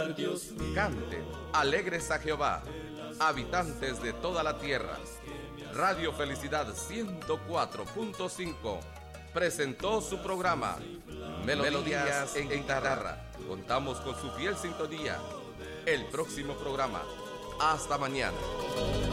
Canten, alegres a Jehová, habitantes de toda la tierra. Radio Felicidad 104.5 presentó su programa Melodías en Guitarra. Contamos con su fiel sintonía. El próximo programa. Hasta mañana.